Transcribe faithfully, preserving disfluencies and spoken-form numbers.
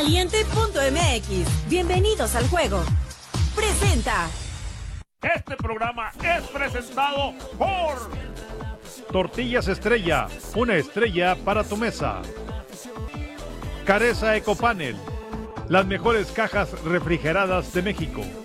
Caliente punto M X. Bienvenidos al juego. Presenta. Este programa es presentado por Tortillas Estrella, una estrella para tu mesa. Careza Ecopanel, las mejores cajas refrigeradas de México.